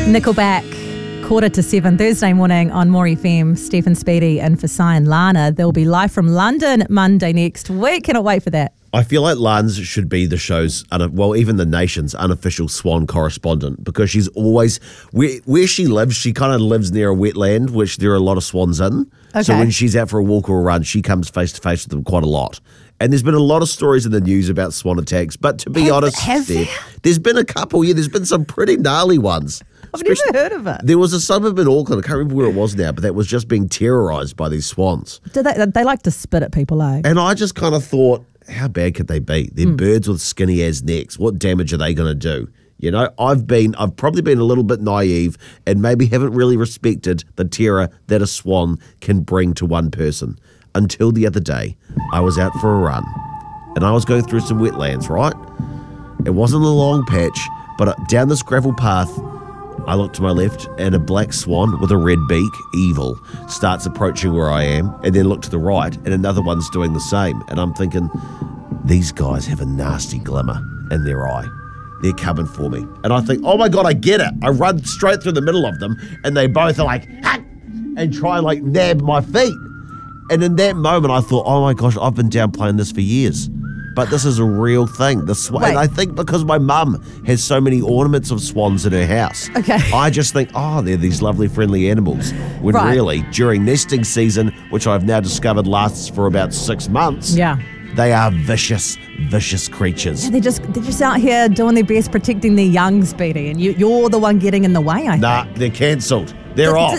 Nickelback, 6:45 Thursday morning on More FM. Stephen Speedy and for Cy and Lana. They'll be live from London Monday next week. Cannot wait for that. I feel like Lans should be the show's, even the nation's unofficial Swan correspondent, because she's always, where she lives, she kind of lives near a wetland, which there are a lot of swans in. Okay. So when she's out for a walk or a run, she comes face to face with them quite a lot. And there's been a lot of stories in the news about swan attacks. But to be honest, Steph, there's been a couple. Yeah, there's been some pretty gnarly ones. I've never heard of it. There was a suburb in Auckland, I can't remember where it was now, but that was just being terrorised by these swans. They like to spit at people, eh? And I just kind of thought, how bad could they be? They're birds with skinny as necks. What damage are they going to do? You know, I've probably been a little bit naive and maybe haven't really respected the terror that a swan can bring to one person. Until the other day, I was out for a run and I was going through some wetlands, right? It wasn't a long patch, but down this gravel path, I look to my left and a black swan with a red beak, evil, starts approaching where I am, and then look to the right and another one's doing the same. And I'm thinking, these guys have a nasty glimmer in their eye. They're coming for me. And I think, oh my God, I get it. I run straight through the middle of them and they both are like, "Hack!" and try and like nab my feet. And in that moment I thought, oh my gosh, I've been downplaying this for years. But this is a real thing. And I think because my mum has so many ornaments of swans in her house, I just think, they're these lovely, friendly animals. When really, during nesting season, which I've now discovered lasts for about 6 months, they are vicious, vicious creatures. Yeah, they're just out here doing their best protecting their young, Speedy, and you're the one getting in the way, I think. Nah, they're cancelled. They're off.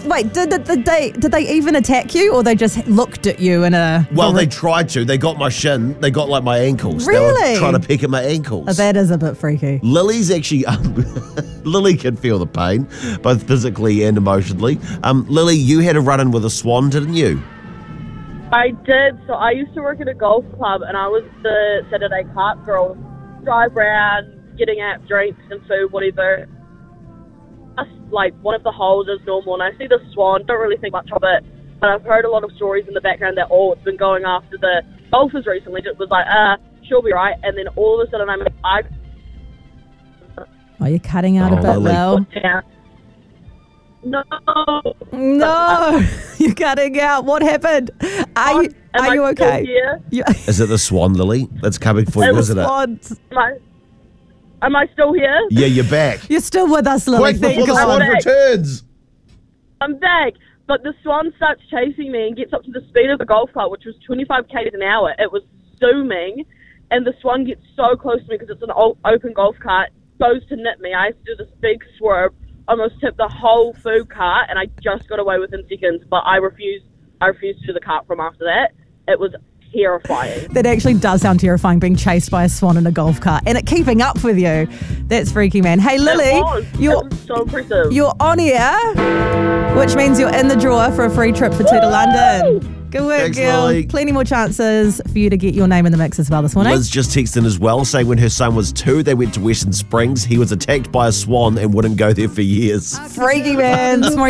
Did they even attack you, or they just looked at you in a... Well, they tried to. They got my shin. They got like my ankles. Really? They were trying to peck at my ankles. Oh, that is a bit freaky. Lily's actually... Lily can feel the pain, both physically and emotionally. Lily, you had a run-in with a swan, didn't you? I did. So I used to work at a golf club and I was the Saturday cart girl. Drive around, getting out drinks and food, whatever. Just like one of the holes is normal and I see the swan, don't really think much of it. But I've heard a lot of stories in the background that, it's been going after the golfers recently. It was like, she'll be right. And then all of a sudden Oh, you're cutting out a bit, Lil. No, you're cutting out. What happened? Are you okay? Is it the swan, Lily, that's coming for you, isn't it? Am I still here? Yeah, you're back. You're still with us, Lily. Quick, before the swan returns. I'm back. But the swan starts chasing me and gets up to the speed of the golf cart, which was 25 k's an hour. It was zooming, and the swan gets so close to me because it's an open golf cart, goes to nip me. I have to do this big swerve, almost tipped the whole food cart, and I just got away within seconds. But I refused to do the cart from after that. It was terrifying. That actually does sound terrifying, being chased by a swan in a golf cart and it keeping up with you. That's freaky, man. Hey, Lily, it was so impressive. You're on air, which means you're in the drawer for a free trip for 2 to London. Good work, Thanks, girl. Lily. Plenty more chances for you to get your name in the mix as well this morning. Liz just texted in as well, saying when her son was 2, they went to Western Springs. He was attacked by a swan and wouldn't go there for years. Freaky, man.